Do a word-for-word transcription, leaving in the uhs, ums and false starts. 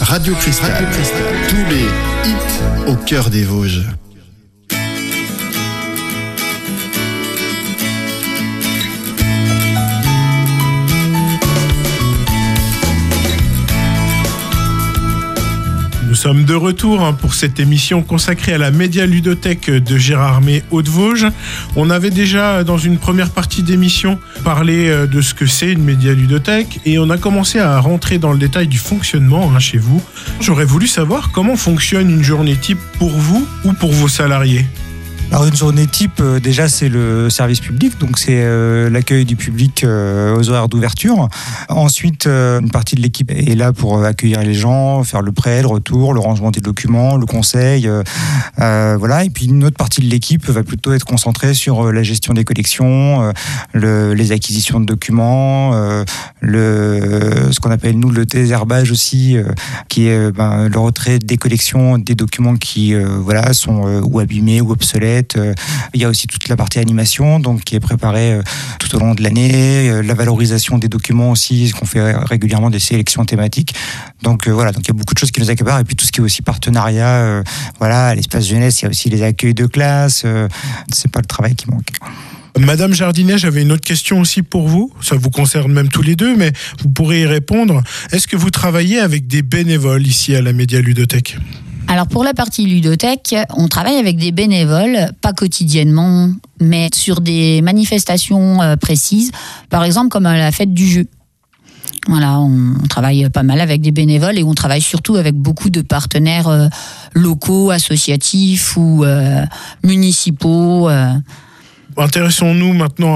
Radio Cristal, Radio Cristal. Tous les hits au cœur des Vosges. Nous sommes de retour pour cette émission consacrée à la média ludothèque de Gérardmer Hauts-de-Vosges. On avait déjà, dans une première partie d'émission, parlé de ce que c'est une média ludothèque et on a commencé à rentrer dans le détail du fonctionnement hein, chez vous. J'aurais voulu savoir comment fonctionne une journée type pour vous ou pour vos salariés. Alors une journée type, euh, déjà c'est le service public, donc c'est euh, l'accueil du public euh, aux horaires d'ouverture. Ensuite, euh, une partie de l'équipe est là pour accueillir les gens, faire le prêt, le retour, le rangement des documents, le conseil, euh, euh, voilà. Et puis une autre partie de l'équipe va plutôt être concentrée sur euh, la gestion des collections, euh, le, les acquisitions de documents, euh, le, ce qu'on appelle nous le désherbage aussi, euh, qui est euh, ben, le retrait des collections, des documents qui euh, voilà sont euh, ou abîmés ou obsolètes. Il y a aussi toute la partie animation donc, qui est préparée tout au long de l'année, la valorisation des documents aussi, qu'on fait régulièrement des sélections thématiques. Donc voilà, donc il y a beaucoup de choses qui nous accaparent et puis tout ce qui est aussi partenariat, euh, voilà, à l'espace jeunesse, il y a aussi les accueils de classe, euh, c'est pas le travail qui manque. Madame Jardinet, j'avais une autre question aussi pour vous. Ça vous concerne même tous les deux, mais vous pourrez y répondre. Est-ce que vous travaillez avec des bénévoles ici à la Média Ludothèque ? Alors pour la partie ludothèque, on travaille avec des bénévoles, pas quotidiennement, mais sur des manifestations euh, précises, par exemple comme à la fête du jeu. Voilà, on, on travaille pas mal avec des bénévoles et on travaille surtout avec beaucoup de partenaires euh, locaux, associatifs ou euh, municipaux. Euh. Intéressons-nous maintenant